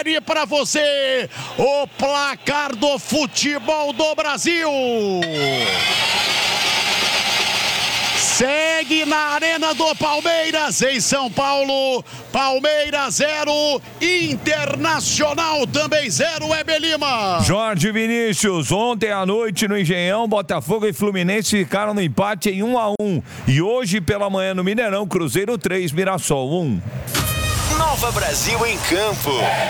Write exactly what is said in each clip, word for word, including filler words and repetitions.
confere pra você o placar do futebol do Brasil. Segue na Arena do Palmeiras, em São Paulo. Palmeiras zero, Internacional também zero, Weber Lima. Jorge Vinícius, ontem à noite no Engenhão, Botafogo e Fluminense ficaram no empate em um a um. E hoje pela manhã no Mineirão, Cruzeiro três, Mirassol um. Nova Brasil em campo.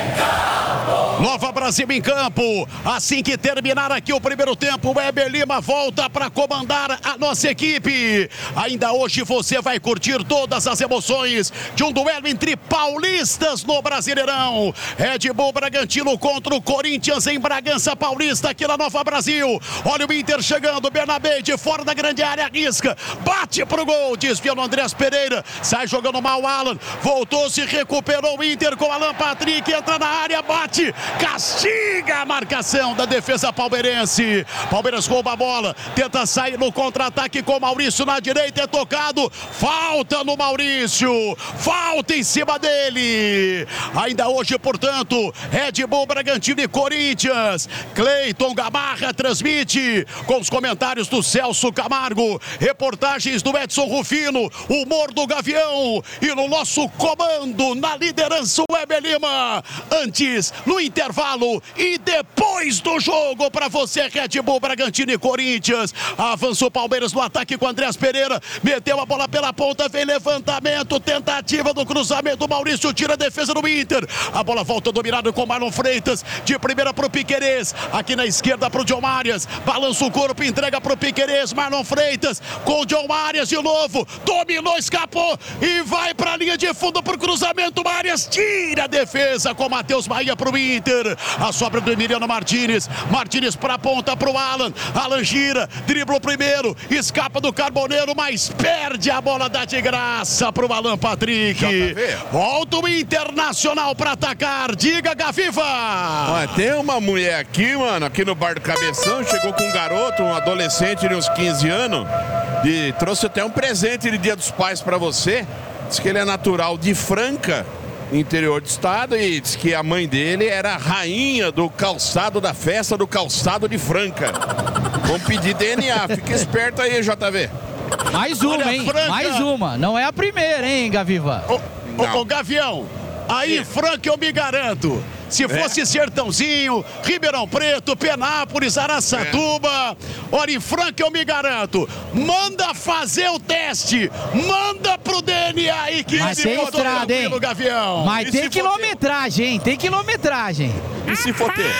Nova Brasil em campo. Assim que terminar aqui o primeiro tempo, o Weber Lima volta para comandar a nossa equipe. Ainda hoje você vai curtir todas as emoções de um duelo entre paulistas no Brasileirão. Red Bull Bragantino contra o Corinthians em Bragança Paulista, aqui na Nova Brasil. Olha o Inter chegando, Bernabé de fora da grande área, arrisca, bate pro gol, desvia no Andrés Pereira, sai jogando mal o Alan, voltou, se recuperou o Inter com Alan Patrick, entra na área, bate, castiga a marcação da defesa palmeirense. Palmeiras rouba a bola, tenta sair no contra-ataque com Maurício na direita, é tocado, falta no Maurício, falta em cima dele. Ainda hoje, portanto, Red Bull Bragantino e Corinthians. Cleiton Gamarra transmite com os comentários do Celso Camargo, reportagens do Edson Rufino, humor do Gavião e no nosso comando, na liderança, o Weber Lima. Antes, no intervalo e depois do jogo, para você, Red Bull Bragantino e Corinthians. Avança o Palmeiras no ataque com Andrés Pereira, meteu a bola pela ponta, vem levantamento, tentativa do cruzamento, Maurício tira a defesa do Inter, a bola volta dominada com Marlon Freitas, de primeira pro Piquerez, aqui na esquerda pro John Marias, balança o corpo, entrega pro Piquerez, Marlon Freitas, com o John Marias de novo, dominou, escapou e vai pra linha de fundo pro cruzamento, Marias tira a defesa com Matheus Bahia pro Inter, a sobra do Emiliano Martínez, Martínez pra ponta pro Alan, Alan gira, dribla o primeiro, escapa do Carboneiro, mas perde a bola, dá de graça pro Alan Patrick. Volta o Internacional pra atacar, diga, Gaviva. Olha, tem uma mulher aqui, mano, aqui no Bar do Cabeção, chegou com um garoto, um adolescente de uns quinze anos, e trouxe até um presente de Dia dos Pais pra você. Diz que ele é natural de Franca, interior do estado, e diz que a mãe dele era a rainha do calçado, da festa do calçado de Franca. Vamos pedir D N A, fica esperto aí, J V. Mais uma, Olha, hein? Franca. Mais uma. Não é a primeira, hein, Gaviva? Ô, ô, ô, Gavião, aí, é. Franca, eu me garanto. Se fosse é. Sertãozinho, Ribeirão Preto, Penápolis, Araçatuba, é. Olha, em Franca eu me garanto, manda fazer o teste, manda pro D N A aí que Mas tem estrada, hein? Gavião. Mas e tem quilometragem, hein? Tem quilometragem. E se for ter?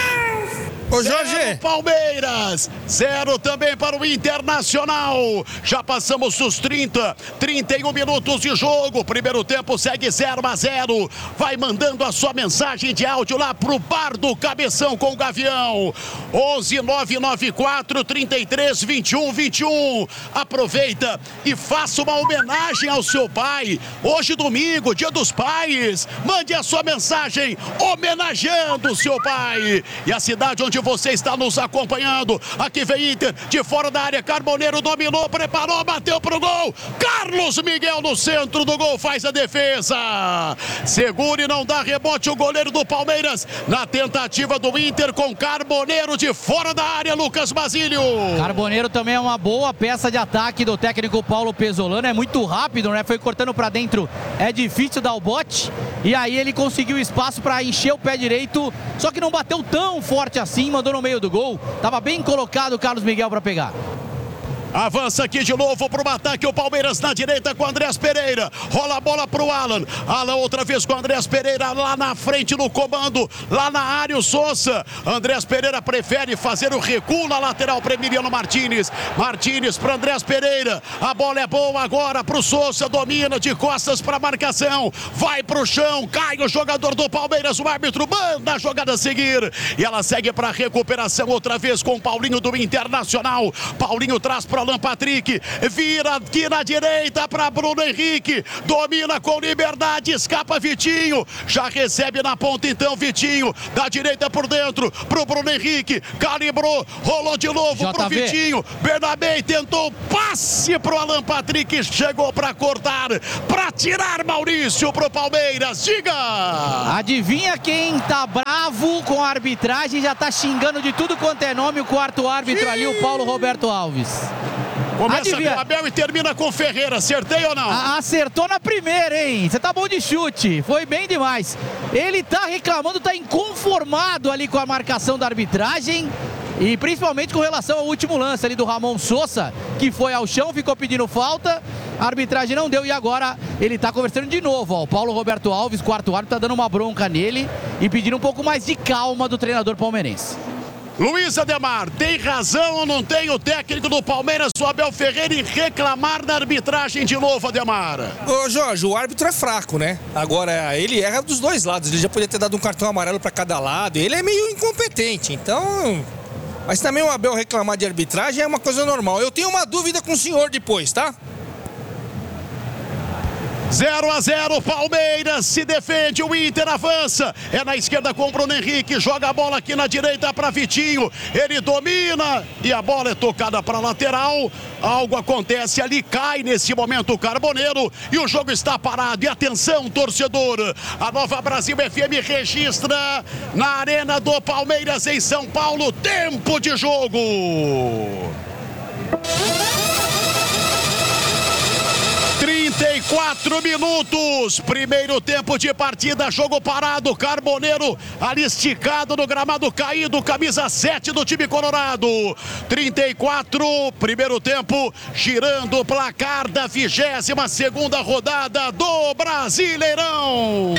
Ô, Jorge. Zero Palmeiras, zero também para o Internacional. Já passamos os trinta, trinta e um minutos de jogo. Primeiro tempo segue zero a zero. Vai mandando a sua mensagem de áudio lá pro Bar do Cabeção com o Gavião. onze nove nove quatro, trinta e três, vinte e um, vinte e um. Aproveita e faça uma homenagem ao seu pai. Hoje, domingo, Dia dos Pais. Mande a sua mensagem homenageando o seu pai. E a cidade onde você está nos acompanhando. Aqui vem Inter, de fora da área, Carboneiro dominou, preparou, bateu pro gol. Carlos Miguel no centro do gol, faz a defesa. Segura e não dá rebote o goleiro do Palmeiras. Na tentativa do Inter com Carboneiro de fora da área, Lucas Basílio. Carboneiro também é uma boa peça de ataque do técnico Paulo Pesolano. É muito rápido, né? Foi cortando pra dentro. É difícil dar o bote. E aí ele conseguiu espaço pra encher o pé direito. Só que não bateu tão forte assim. Mandou no meio do gol, tava bem colocado o Carlos Miguel para pegar. Avança aqui de novo para o ataque o Palmeiras na direita com o Andrés Pereira. Rola a bola para o Alan. Alan outra vez com o Andrés Pereira lá na frente no comando. Lá na área o Sousa. Andrés Pereira prefere fazer o recuo na lateral para Emiliano Martínez. Martínez para Andrés Pereira. A bola é boa agora para o Sousa. Domina de costas para a marcação. Vai para o chão. Cai o jogador do Palmeiras. O árbitro manda a jogada a seguir. E ela segue para a recuperação outra vez com o Paulinho do Internacional. Paulinho traz para Alan Patrick, vira aqui na direita para Bruno Henrique, domina com liberdade, escapa Vitinho, já recebe na ponta então Vitinho, da direita por dentro, pro Bruno Henrique, calibrou, rolou de novo J V. Pro Vitinho, Bernabé tentou passe pro Alan Patrick, chegou para cortar, para tirar Maurício pro Palmeiras, diga! Adivinha quem tá bravo bravo com a arbitragem, já tá xingando de tudo quanto é nome o quarto árbitro ali, o Paulo Roberto Alves. Começa Adivinha. com o Abel e termina com o Ferreira. Acertei ou não? A acertou na primeira, hein? Você tá bom de chute. Foi bem demais. Ele tá reclamando, tá inconformado ali com a marcação da arbitragem. E principalmente com relação ao último lance ali do Ramon Sousa, que foi ao chão, ficou pedindo falta. A arbitragem não deu e agora ele tá conversando de novo. Ó. O Paulo Roberto Alves, quarto árbitro, tá dando uma bronca nele e pedindo um pouco mais de calma do treinador palmeirense. Luiz Ademar, tem razão ou não tem o técnico do Palmeiras, o Abel Ferreira, em reclamar da arbitragem de novo, Ademar? Ô Jorge, o árbitro é fraco, né? Agora, ele erra dos dois lados, ele já podia ter dado um cartão amarelo para cada lado, ele é meio incompetente, então... Mas também o Abel reclamar de arbitragem é uma coisa normal. Eu tenho uma dúvida com o senhor depois, tá? zero a zero, Palmeiras se defende, o Inter avança, é na esquerda com o Bruno Henrique, joga a bola aqui na direita para Vitinho, ele domina e a bola é tocada para lateral, algo acontece ali, cai nesse momento o Carboneiro e o jogo está parado. E atenção, torcedor, a Nova Brasil F M registra na Arena do Palmeiras em São Paulo, tempo de jogo. trinta e quatro minutos, primeiro tempo de partida, jogo parado, Carboneiro ali esticado no gramado caído, camisa sete do time colorado. trinta e quatro, primeiro tempo, girando o placar da vigésima segunda rodada do Brasileirão.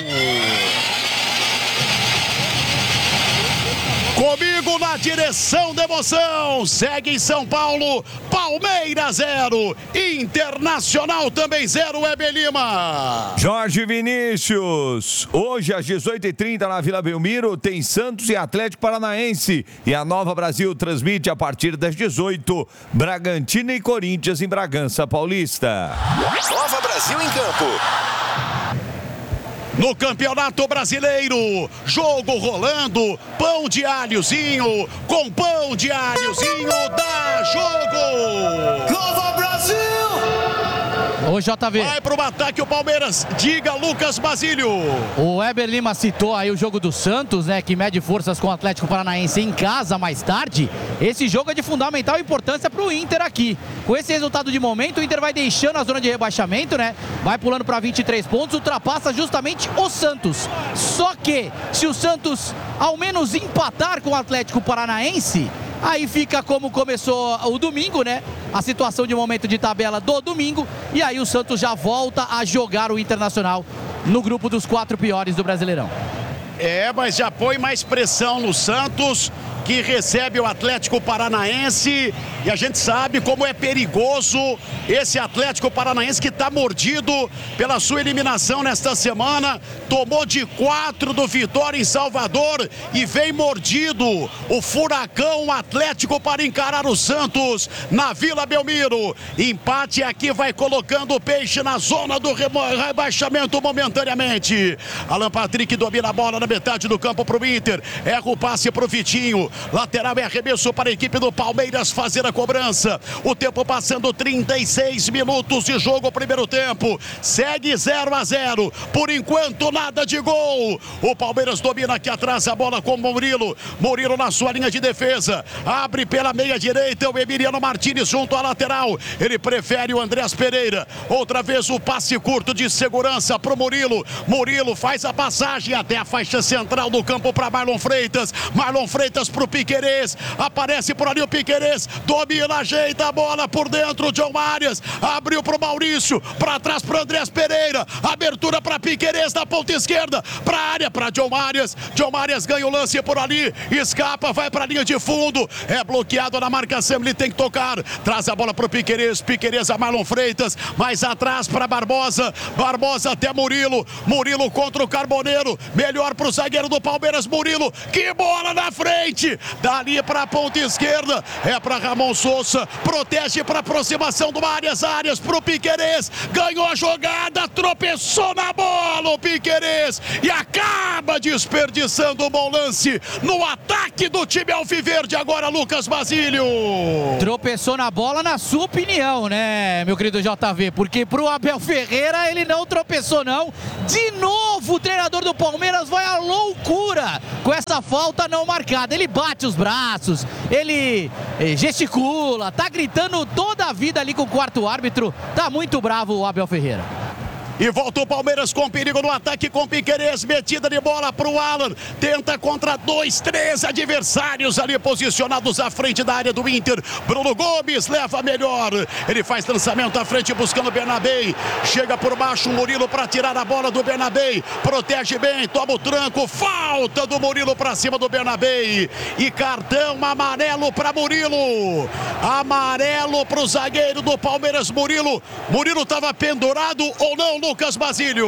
Comigo na direção da emoção, segue em São Paulo, Palmeiras zero, Internacional também zero, Weber Lima. Jorge Vinícius, hoje às dezoito e trinta na Vila Belmiro tem Santos e Atlético Paranaense e a Nova Brasil transmite a partir das dezoito, Bragantino e Corinthians em Bragança Paulista. Nova Brasil em campo. No Campeonato Brasileiro, jogo rolando, pão de alhozinho, com pão de alhozinho, dá jogo! Nova Brasil! Ô J V. Vai pro ataque o Palmeiras, diga Lucas Basílio. O Weber Lima citou aí o jogo do Santos, né, que mede forças com o Atlético Paranaense em casa mais tarde. Esse jogo é de fundamental importância pro Inter aqui. Com esse resultado de momento, o Inter vai deixando a zona de rebaixamento, né? Vai pulando para vinte e três pontos, ultrapassa justamente o Santos. Só que, se o Santos ao menos empatar com o Atlético Paranaense, aí fica como começou o domingo, né? A situação de momento de tabela do domingo. E aí o Santos já volta a jogar o Internacional no grupo dos quatro piores do Brasileirão. É, mas já põe mais pressão no Santos, que recebe o Atlético Paranaense, e a gente sabe como é perigoso esse Atlético Paranaense, que está mordido pela sua eliminação nesta semana, tomou de quatro do Vitória em Salvador e vem mordido o Furacão Atlético para encarar o Santos na Vila Belmiro. Empate aqui vai colocando o Peixe na zona do rebaixamento momentaneamente. Alan Patrick domina a bola na metade do campo para o Inter, erra o passe para o Vitinho. Lateral é arremesso para a equipe do Palmeiras fazer a cobrança. O tempo passando, trinta e seis minutos de jogo, primeiro tempo. Segue zero a zero. Por enquanto, nada de gol. O Palmeiras domina aqui atrás a bola com o Murilo. Murilo na sua linha de defesa. Abre pela meia direita o Emiliano Martínez junto à lateral. Ele prefere o Andrés Pereira. Outra vez o passe curto de segurança para o Murilo. Murilo faz a passagem até a faixa central do campo para Marlon Freitas. Marlon Freitas para o Piquerez, aparece por ali o Piquerez, domina, ajeita a bola por dentro, John Arias, abriu para o Maurício, para trás para o Andrés Pereira, abertura para Piquerez na ponta esquerda, para a área, para John Arias, John Arias ganha o lance por ali, escapa, vai para a linha de fundo, é bloqueado na marcação, ele tem que tocar, traz a bola para o Piquerez, Piquerez a Marlon Freitas, mais atrás para Barbosa, Barbosa até Murilo, Murilo contra o Carboneiro, melhor para o zagueiro do Palmeiras, Murilo, que bola na frente, frente, dali para a ponta esquerda, é para Ramon Sousa, protege para aproximação do Arias, Arias para o Piquerez, ganhou a jogada, tropeçou na bola o Piquerez e acaba desperdiçando um bom lance no ataque do time alviverde. Agora Lucas Basílio. Tropeçou na bola, na sua opinião, né, meu querido J V? Porque pro Abel Ferreira ele não tropeçou não. De novo o treinador do Palmeiras vai à loucura com essa falta não marcada. Ele bate os braços, ele gesticula, tá gritando toda a vida ali com o quarto árbitro. Tá muito bravo o Abel Ferreira. E volta o Palmeiras com perigo no ataque com Piquerez, metida de bola para o Alan, tenta contra dois, três adversários ali posicionados à frente da área do Inter. Bruno Gomes leva melhor, ele faz lançamento à frente buscando o Bernabé, chega por baixo o Murilo para tirar a bola do Bernabé, protege bem, toma o tranco, falta do Murilo para cima do Bernabé e cartão amarelo para Murilo, amarelo para o zagueiro do Palmeiras, Murilo. Murilo estava pendurado ou não, Lucas Basílio?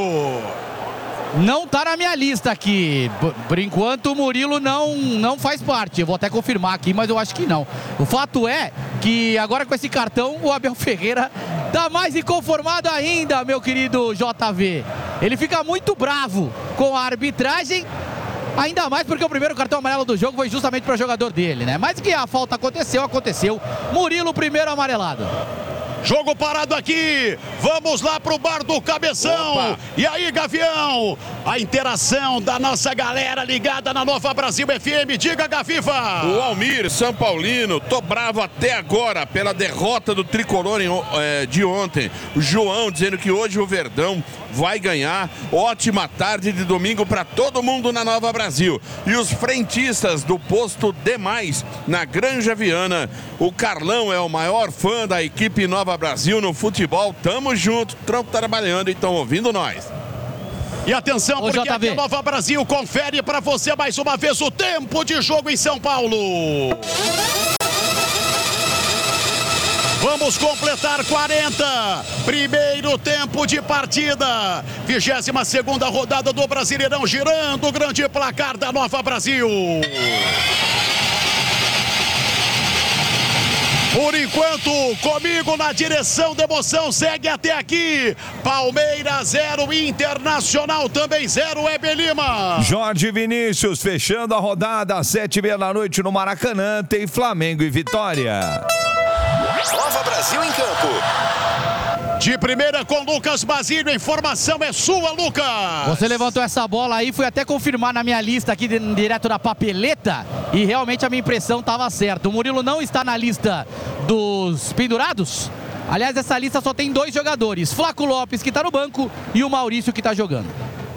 Não tá na minha lista aqui. Por enquanto o Murilo não, não faz parte. Eu vou até confirmar aqui, mas eu acho que não. O fato é que agora com esse cartão o Abel Ferreira tá mais inconformado ainda, meu querido J V. Ele fica muito bravo com a arbitragem, ainda mais porque o primeiro cartão amarelo do jogo foi justamente para o jogador dele, né? Mas que a falta aconteceu, aconteceu. Murilo, primeiro amarelado. Jogo parado aqui, vamos lá pro bar do Cabeção. Opa. E aí, Gavião, a interação da nossa galera ligada na Nova Brasil F M, diga, Gaviva. O Almir, São Paulino, tô bravo até agora pela derrota do Tricolor em, é, de ontem. O João dizendo que hoje o Verdão vai ganhar. Ótima tarde de domingo para todo mundo na Nova Brasil. E os frentistas do posto Demais, na Granja Viana. O Carlão é o maior fã da equipe Nova Brasil no futebol. Tamo junto, trampo trabalhando e estão ouvindo nós. E atenção, Ô, porque aqui a Nova Brasil confere para você mais uma vez o tempo de jogo em São Paulo. Vamos completar quarenta. Primeiro tempo de partida. vigésima segunda rodada do Brasileirão, girando o grande placar da Nova Brasil. Por enquanto, comigo na direção da emoção, segue até aqui. Palmeiras zero, Internacional também zero, Weber Lima. Jorge Vinícius fechando a rodada às sete e meia da noite no Maracanã. Tem Flamengo e Vitória. Nova Brasil em campo. De primeira com Lucas Basílio, a informação é sua, Lucas. Você levantou essa bola aí, fui até confirmar na minha lista aqui, direto da papeleta, e realmente a minha impressão estava certa. O Murilo não está na lista dos pendurados. Aliás, essa lista só tem dois jogadores, Flaco Lopes, que está no banco, e o Maurício, que está jogando.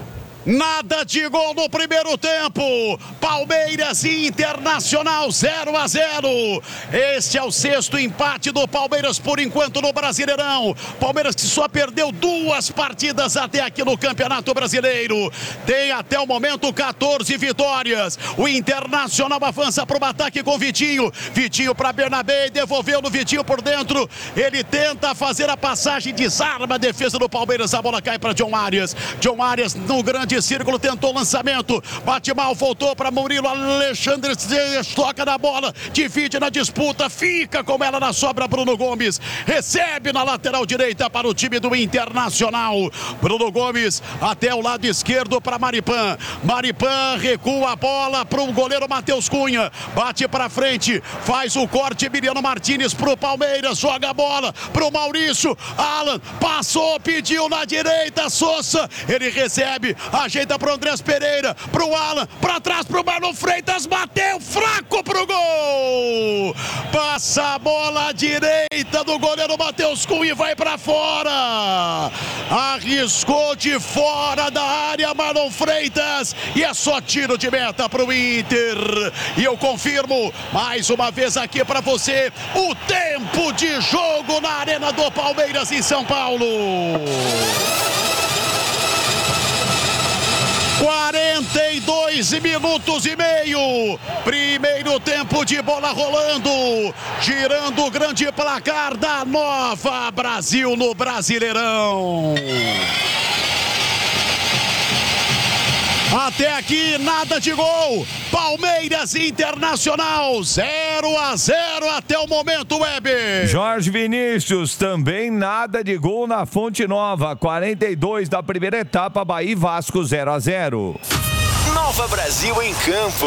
Nada de gol no primeiro tempo. Palmeiras e Internacional zero a zero. Este é o sexto empate do Palmeiras por enquanto no Brasileirão. Palmeiras que só perdeu duas partidas até aqui no Campeonato Brasileiro. Tem até o momento quatorze vitórias. O Internacional avança para o ataque com Vitinho. Vitinho para Bernabé, devolveu no Vitinho por dentro. Ele tenta fazer a passagem, desarma a defesa do Palmeiras. A bola cai para John Arias. John Arias no grande de círculo, tentou o lançamento, bate mal, voltou para Murilo, Alexandre toca na bola, divide na disputa, fica com ela na sobra, Bruno Gomes, recebe na lateral direita para o time do Internacional, Bruno Gomes até o lado esquerdo para Maripan, Maripan recua a bola para o goleiro Matheus Cunha, bate para frente, faz o corte, Emiliano Martínez para o Palmeiras, joga a bola para o Maurício, Alan, passou, pediu na direita, Sousa, ele recebe, ajeita pro Andrés Pereira, pro Alan, pra trás pro Marlon Freitas, bateu fraco pro gol! Passa a bola à direita do goleiro Matheus Cunha e vai pra fora! Arriscou de fora da área Marlon Freitas e é só tiro de meta pro Inter. E eu confirmo mais uma vez aqui pra você o tempo de jogo na Arena do Palmeiras em São Paulo. quarenta e dois minutos e meio, primeiro tempo de bola rolando, girando o grande placar da Nova Brasil no Brasileirão. Até aqui, nada de gol. Palmeiras Internacional, zero a zero até o momento, Weber. Jorge Vinícius, também nada de gol na Fonte Nova. quarenta e dois da primeira etapa, Bahia e Vasco, zero a zero. Nova Brasil em campo.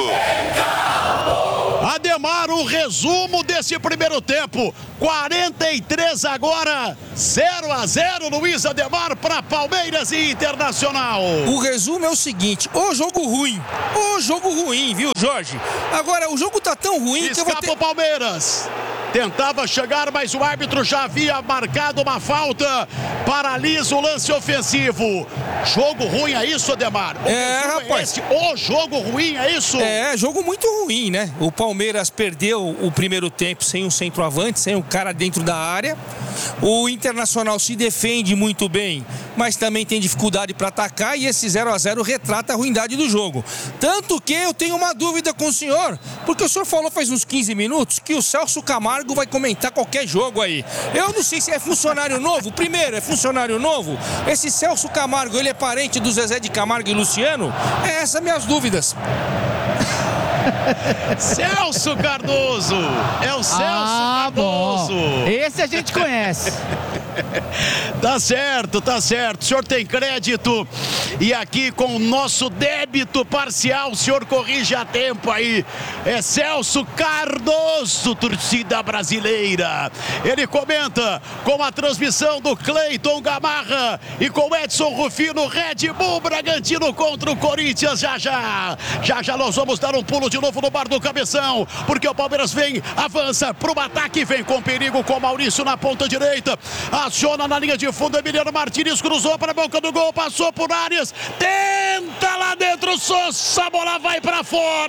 Ademar, o resumo desse primeiro tempo. quarenta e três agora, zero a zero, Luiz Ademar, para Palmeiras e Internacional. O resumo é o seguinte, o jogo ruim, o jogo ruim, viu, Jorge? Agora, o jogo tá tão ruim Escapa que eu vou ter... o Palmeiras. Tentava chegar, mas o árbitro já havia marcado uma falta. Paralisa o lance ofensivo. Jogo ruim, é isso, Ademar? O é, rapaz. É o jogo ruim, é isso? É, jogo muito ruim, né? O Palmeiras perdeu o primeiro tempo sem um centroavante, sem um cara dentro da área. O Internacional se defende muito bem, mas também tem dificuldade para atacar. E esse zero a zero retrata a ruindade do jogo. Tanto que eu tenho uma dúvida com o senhor, porque o senhor falou faz uns quinze minutos que o Celso Camargo vai comentar qualquer jogo aí. Eu não sei se é funcionário novo. Primeiro, é funcionário novo? Esse Celso Camargo, ele é parente do Zezé de Camargo e Luciano? É essa minhas dúvidas. Celso Cardoso. É o Celso ah, Cardoso. Bom. Esse a gente conhece. Tá certo, tá certo. O senhor tem crédito. E aqui com o nosso débito parcial, o senhor corrige a tempo aí. É Celso Cardoso, torcida brasileira. Ele comenta com a transmissão do Cleiton Gamarra e com Edson Rufino, Red Bull Bragantino contra o Corinthians. Já já, já já nós vamos dar um pulo de novo no bar do Cabeção, porque o Palmeiras vem, avança pro ataque, vem com perigo com Maurício na ponta direita. Aciona na linha de fundo, Emiliano Martins cruzou para a boca do gol, passou por Arias, tenta lá dentro, Sousa, a bola vai para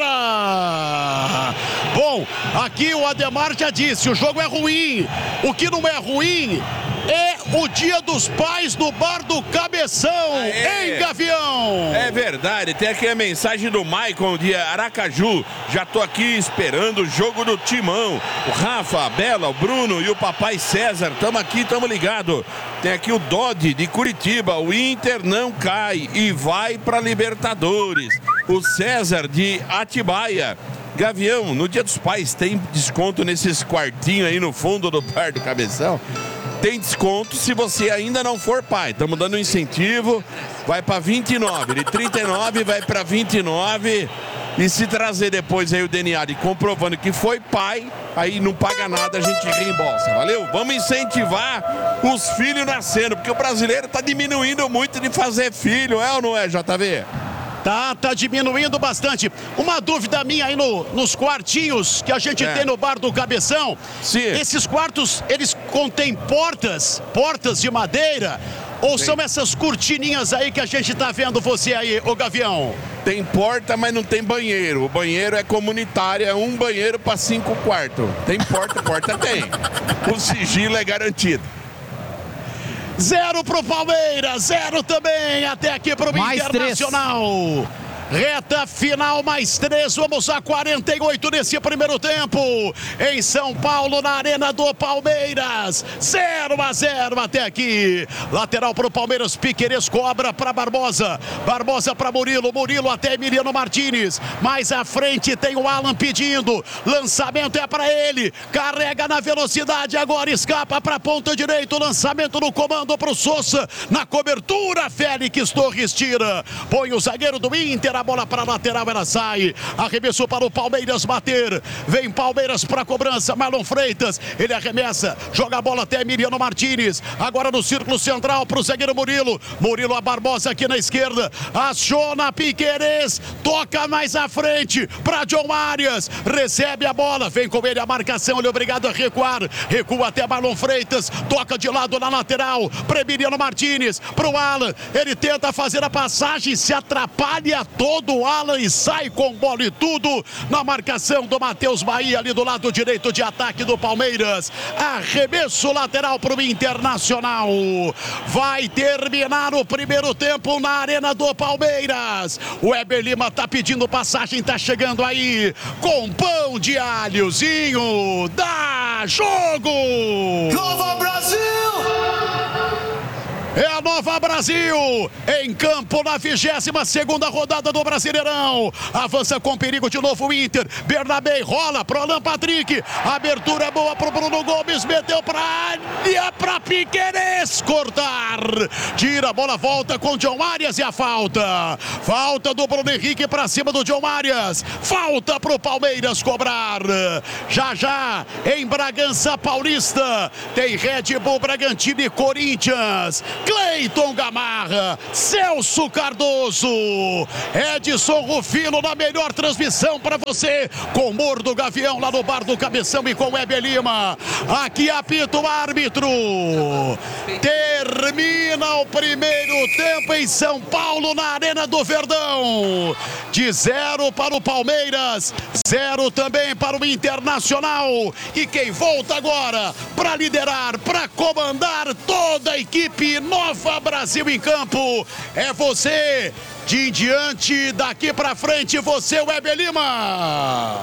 fora. Bom, aqui o Ademar já disse, o jogo é ruim. O que não é ruim é o Dia dos Pais do Bar do Cabeção, Aê. em Gavião. É verdade, tem aqui a mensagem do Maicon de Aracaju. Já tô aqui esperando o jogo do Timão. O Rafa, a Bela, o Bruno e o papai César, tamo aqui, tamo ligado. Tem aqui o Dodi de Curitiba, o Inter não cai e vai pra Libertadores. O César de Atibaia. Gavião, no Dia dos Pais tem desconto nesses quartinhos aí no fundo do Bar do Cabeção? Tem desconto se você ainda não for pai. Estamos dando um incentivo, vai para vinte e nove, de trinta e nove vai para vinte e nove. E se trazer depois aí o D N A de comprovando que foi pai, aí não paga nada, a gente reembolsa, valeu? Vamos incentivar os filhos nascendo, porque o brasileiro está diminuindo muito de fazer filho, é ou não é, J V? Tá, tá diminuindo bastante. Uma dúvida minha aí no, nos quartinhos que a gente é. tem no Bar do Cabeção. Sim. Esses quartos, eles contêm portas, portas de madeira, ou Sim. são essas cortininhas aí que a gente tá vendo você aí, ô Gavião? Tem porta, mas não tem banheiro. O banheiro é comunitário, é um banheiro para cinco quartos. Tem porta, porta tem. O sigilo é garantido. Zero pro Palmeiras, zero também até aqui pro mais Internacional. Três. Reta final, mais três, vamos a quarenta e oito nesse primeiro tempo. Em São Paulo, na Arena do Palmeiras. zero a zero até aqui. Lateral para o Palmeiras, Piquerez cobra para Barbosa. Barbosa para Murilo, Murilo até Emiliano Martins. Mais à frente tem o Alan pedindo. Lançamento é para ele. Carrega na velocidade, agora escapa para a ponta direita. Lançamento no comando para o Sousa. Na cobertura, Félix Torres tira. Põe o zagueiro do Inter. A bola para a lateral, ela sai. Arremessou para o Palmeiras bater. Vem Palmeiras para a cobrança. Marlon Freitas, ele arremessa. Joga a bola até Emiliano Martins. Agora no círculo central para o zagueiro Murilo. Murilo a Barbosa aqui na esquerda. Aciona Piquerez. Toca mais à frente para John Arias. Recebe a bola. Vem com ele a marcação. Ele é obrigado a recuar. Recua até Marlon Freitas. Toca de lado na lateral para Emiliano Martins. Para o Alan. Ele tenta fazer a passagem. Se atrapalha todo o Alan e sai com bola e tudo na marcação do Matheus Bahia ali do lado direito de ataque do Palmeiras. Arremesso lateral para o Internacional. Vai terminar o primeiro tempo na Arena do Palmeiras. O Weber Lima tá pedindo passagem, tá chegando aí com pão de alhozinho. Dá jogo! Nova Brasil! É a Nova Brasil, em campo na vigésima segunda rodada do Brasileirão. Avança com perigo de novo o Inter. Bernabé rola pro Alan Patrick. Abertura boa pro Bruno Gomes. Meteu pra área, pra Piquerez cortar. Tira a bola, volta com o John Arias e a falta. Falta do Bruno Henrique pra cima do John Arias. Falta pro Palmeiras cobrar. Já já, em Bragança Paulista, tem Red Bull Bragantino e Corinthians. Cleiton Gamarra, Celso Cardoso, Edson Rufino na melhor transmissão para você, com o Mor do Gavião lá no Bar do Cabeção e com o Weber Lima. Aqui apita o árbitro. Termina o primeiro tempo em São Paulo, na Arena do Verdão. De zero para o Palmeiras, zero também para o Internacional. E quem volta agora para liderar, para comandar toda a equipe Nova Brasil em campo é você. De em diante, daqui pra frente, você, Weber Lima.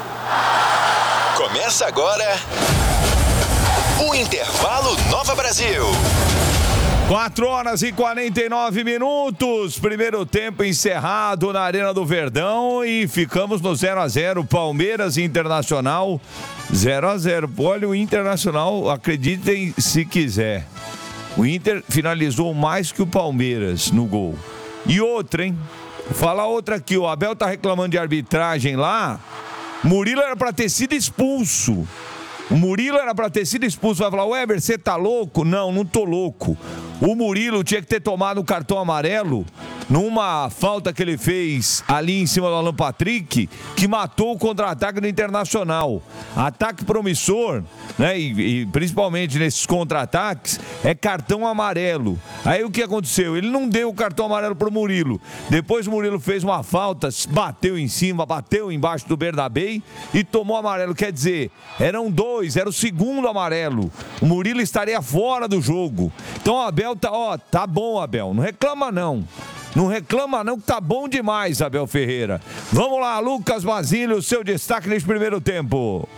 Começa agora o Intervalo Nova Brasil. quatro horas e quarenta e nove minutos, primeiro tempo encerrado na Arena do Verdão e ficamos no zero a zero, Palmeiras e Internacional, zero a zero. Olha, o Internacional, acreditem se quiser, o Inter finalizou mais que o Palmeiras no gol. E outra, hein? Vou falar outra aqui, o Abel tá reclamando de arbitragem lá, Murilo era pra ter sido expulso. O Murilo era pra ter sido expulso. Vai falar, Weber, você tá louco? Não, não tô louco. O Murilo tinha que ter tomado um cartão amarelo numa falta que ele fez ali em cima do Alan Patrick, que matou o contra-ataque do Internacional. Ataque promissor, né? E, e principalmente nesses contra-ataques, é cartão amarelo. Aí o que aconteceu? Ele não deu o cartão amarelo pro Murilo. Depois o Murilo fez uma falta, bateu em cima, bateu embaixo do Bernabé e tomou amarelo. Quer dizer, eram dois, era o segundo amarelo. O Murilo estaria fora do jogo. Então o Abel tá, ó, tá bom, Abel, não reclama não. Não reclama não, que tá bom demais, Abel Ferreira. Vamos lá, Lucas Basílio, seu destaque nesse primeiro tempo.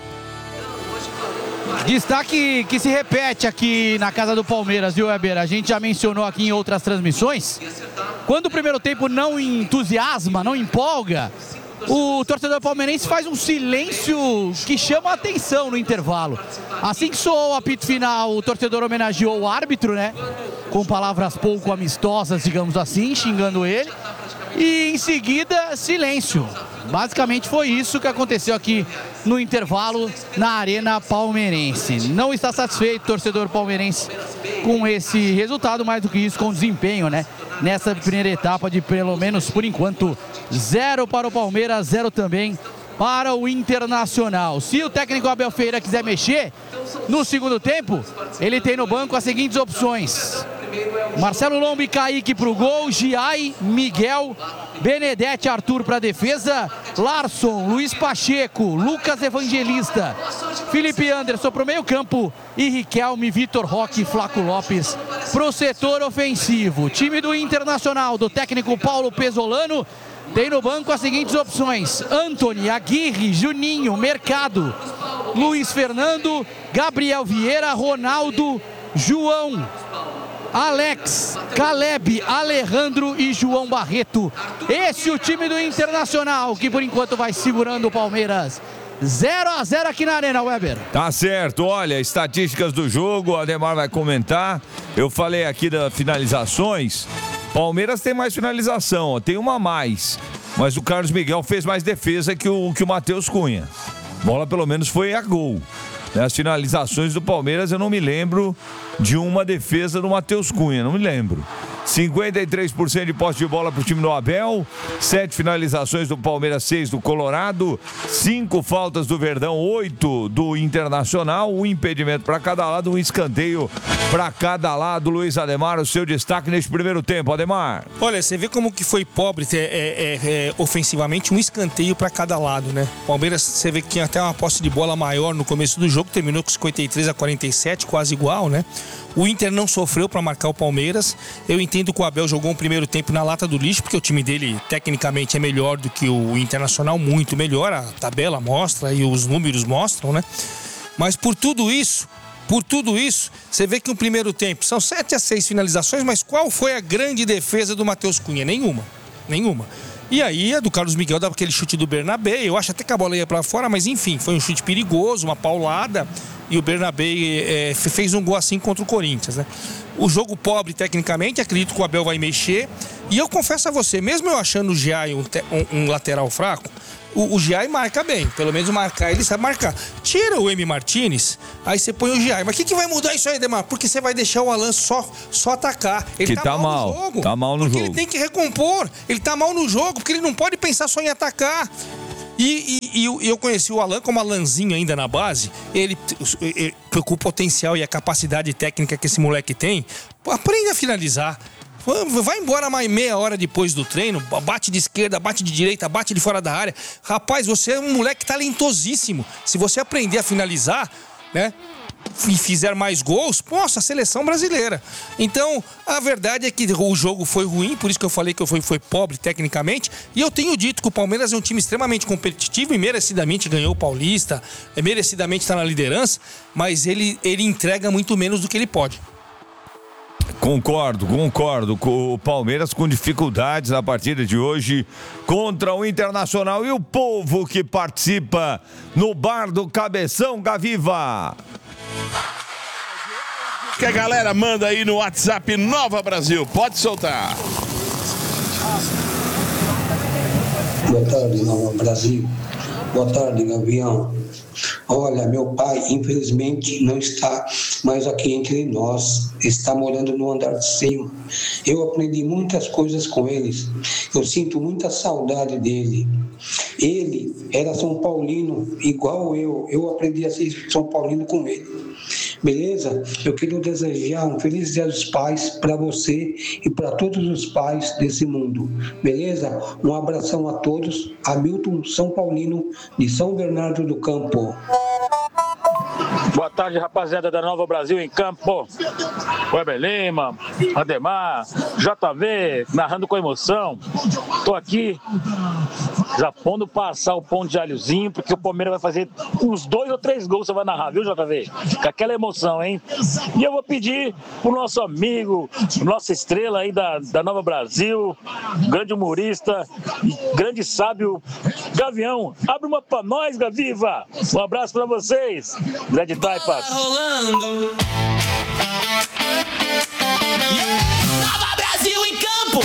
Destaque que se repete aqui na casa do Palmeiras, viu, Weber? A gente já mencionou aqui em outras transmissões. Quando o primeiro tempo não entusiasma, não empolga, o torcedor palmeirense faz um silêncio que chama a atenção no intervalo. Assim que soou o apito final, o torcedor homenageou o árbitro, né? Com palavras pouco amistosas, digamos assim, xingando ele. E em seguida, silêncio. Basicamente foi isso que aconteceu aqui no intervalo na Arena Palmeirense. Não está satisfeito o torcedor palmeirense com esse resultado, mais do que isso, com o desempenho, né? Nessa primeira etapa de, pelo menos por enquanto, zero para o Palmeiras, zero também para o Internacional. Se o técnico Abel Ferreira quiser mexer no segundo tempo, ele tem no banco as seguintes opções: Marcelo Lomba e Kaique para o gol, Giai, Miguel, Benedetti, Arthur para a defesa, Larson, Luiz Pacheco, Lucas Evangelista, Felipe Anderson para o meio campo e Riquelme, Vitor Roque e Flaco Lopes para o setor ofensivo. O time do Internacional, do técnico Paulo Pesolano, tem no banco as seguintes opções: Antony, Aguirre, Juninho, Mercado, Luiz Fernando, Gabriel Vieira, Ronaldo, João, Alex, Caleb, Alejandro e João Barreto. Esse é o time do Internacional, que por enquanto vai segurando o Palmeiras. zero a zero aqui na Arena, Weber. Tá certo, olha, estatísticas do jogo, o Ademar vai comentar. Eu falei aqui das finalizações. Palmeiras tem mais finalização, ó, tem uma a mais. Mas o Carlos Miguel fez mais defesa que o, que o Matheus Cunha. Bola pelo menos foi a gol. As finalizações do Palmeiras eu não me lembro de uma defesa do Matheus Cunha, não me lembro. cinquenta e três por cento de posse de bola para o time do Abel, sete finalizações do Palmeiras, seis do Colorado, cinco faltas do Verdão, oito do Internacional, um impedimento para cada lado, um escanteio para cada lado. Luiz Ademar, o seu destaque neste primeiro tempo, Ademar. Olha, você vê como que foi pobre é, é, é, ofensivamente, um escanteio para cada lado, né? Palmeiras, você vê que tinha até uma posse de bola maior no começo do jogo, terminou com cinquenta e três a quarenta e sete, quase igual, né? O Inter não sofreu para marcar o Palmeiras. Eu entendo que o Abel jogou um primeiro tempo na lata do lixo, porque o time dele tecnicamente é melhor do que o Internacional, muito melhor, a tabela mostra e os números mostram, né? Mas por tudo isso, Por tudo isso, você vê que no primeiro tempo são sete a seis finalizações, mas qual foi a grande defesa do Matheus Cunha? Nenhuma, nenhuma. E aí a do Carlos Miguel dava aquele chute do Bernabé, eu acho até que a bola ia para fora, mas enfim, foi um chute perigoso, uma paulada, e o Bernabé é, fez um gol assim contra o Corinthians, né? O jogo pobre tecnicamente, acredito que o Abel vai mexer, e eu confesso a você, mesmo eu achando o Giai um, um, um lateral fraco, o, o Giai marca bem, pelo menos marcar, ele sabe marcar. Tira o M. Martinez, aí você põe o Giai. Mas o que, que vai mudar isso aí, Ademar? Porque você vai deixar o Alan só, só atacar. Ele que tá, tá mal, mal, no jogo. Tá mal no porque jogo. Ele tem que recompor. Ele tá mal no jogo, porque ele não pode pensar só em atacar. E, e, e eu conheci o Alan como Alanzinho ainda na base. Ele, ele, com o potencial e a capacidade técnica que esse moleque tem, aprende a finalizar. Vai embora mais meia hora depois do treino, bate de esquerda, bate de direita, bate de fora da área. Rapaz, você é um moleque talentosíssimo. Se você aprender a finalizar, né, e fizer mais gols, nossa, a seleção brasileira. Então, a verdade é que o jogo foi ruim, por isso que eu falei que foi, foi pobre tecnicamente. E eu tenho dito que o Palmeiras é um time extremamente competitivo e merecidamente ganhou o Paulista, merecidamente está na liderança, mas ele, ele entrega muito menos do que ele pode. Concordo, concordo. O Palmeiras com dificuldades na partida de hoje contra o Internacional. E o povo que participa no Bar do Cabeção, Gaviva. Que a galera manda aí no WhatsApp Nova Brasil. Pode soltar. Boa tarde, Nova Brasil. Boa tarde, Gavião. Olha, meu pai, infelizmente, não está mais aqui entre nós. Está morando no andar de cima. Eu aprendi muitas coisas com eles. Eu sinto muita saudade dele. Ele era São Paulino, igual eu. Eu aprendi a ser São Paulino com ele. Beleza? Eu quero desejar um feliz Dia dos Pais para você e para todos os pais desse mundo. Beleza? Um abração a todos. Hamilton São Paulino, de São Bernardo do Campo. Boa tarde, rapaziada da Nova Brasil em campo. Weber Lima, Ademar, J V, narrando com emoção. Tô aqui já pondo passar o pão de alhozinho, porque o Palmeiras vai fazer uns dois ou três gols, você vai narrar, viu, J V? Com aquela emoção, hein? E eu vou pedir pro nosso amigo, nossa estrela aí da, da Nova Brasil, grande humorista, grande sábio, Gavião, abre uma pra nós, Gaviva. Um abraço pra vocês. Zé de Taipas. Rolando. Nova Brasil em campo.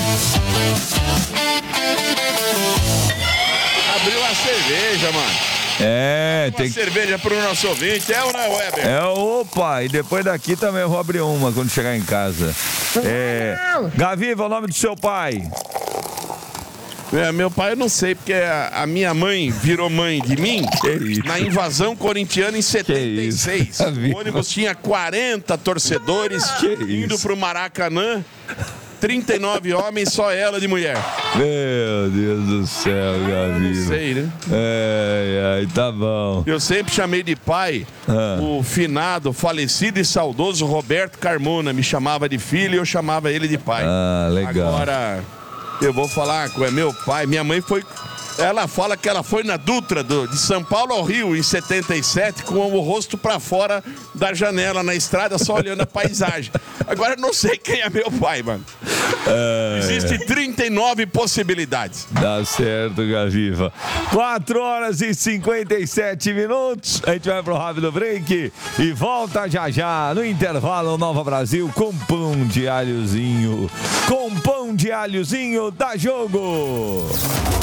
Abriu a cerveja, mano. É, uma tem que... cerveja pro nosso ouvinte, é ou não é, Weber? É, opa, e depois daqui também eu vou abrir uma quando chegar em casa. É, Gaviva, o nome do seu pai? É, meu pai eu não sei, porque a, a minha mãe virou mãe de mim na invasão corintiana em setenta e seis. O ônibus tinha quarenta torcedores indo pro Maracanã. trinta e nove homens, só ela de mulher. Meu Deus do céu, Gaviva. Não sei, né? É, é, tá bom. Eu sempre chamei de pai ah. o finado, falecido e saudoso Roberto Carmona. Me chamava de filho e eu chamava ele de pai. Ah, legal. Agora, eu vou falar com é meu pai. Minha mãe foi... Ela fala que ela foi na Dutra do, de São Paulo ao Rio em setenta e sete com o rosto pra fora da janela na estrada, só olhando a paisagem. Agora eu não sei quem é meu pai, mano. É... Existem trinta e nove possibilidades. Dá certo, Gaviva. quatro horas e cinquenta e sete minutos. A gente vai pro rápido break e volta já já no intervalo Nova Brasil com pão de alhozinho. Com pão de alhozinho, dá jogo.